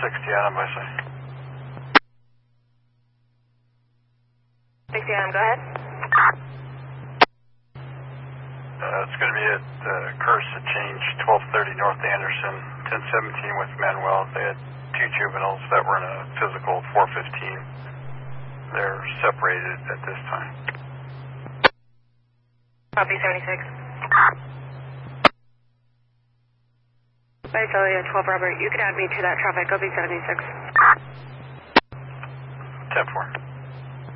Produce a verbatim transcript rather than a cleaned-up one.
sixty Adam, I say. sixty Adam, go ahead. Uh, it's going to be at uh, Curse at Change, twelve thirty North Anderson, ten seventeen with Manuel. They had two juveniles that were in a physical four fifteen. They're separated at this time. Copy, seventy-six. Visalia, twelve Robert, you can add me to that traffic. I'll be seventy-six. ten four.